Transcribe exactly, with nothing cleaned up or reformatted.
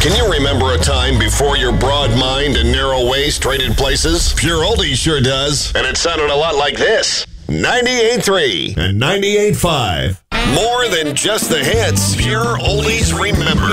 Can you remember a time before your broad mind and narrow waist traded places? Pure Oldies sure does. And it sounded a lot like this. ninety-eight point three and ninety-eight point five. More than just the hits, Pure Oldies remembered.